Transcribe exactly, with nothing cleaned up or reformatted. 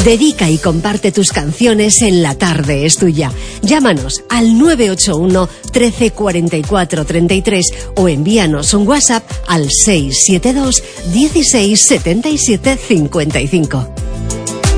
Dedica y comparte tus canciones en La Tarde es Tuya. Llámanos al nueve ocho uno, trece, cuarenta y cuatro, treinta y tres o envíanos un WhatsApp al seis siete dos, dieciséis, setenta y siete, cincuenta y cinco.